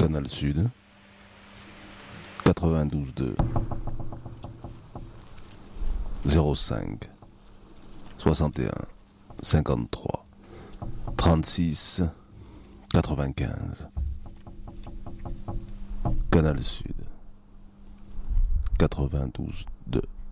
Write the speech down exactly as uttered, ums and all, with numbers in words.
Canal Sud, quatre-vingt-douze deux, zéro cinq, soixante et un, cinquante-trois, trente-six, quatre-vingt-quinze. Canal Sud, quatre-vingt-douze deux.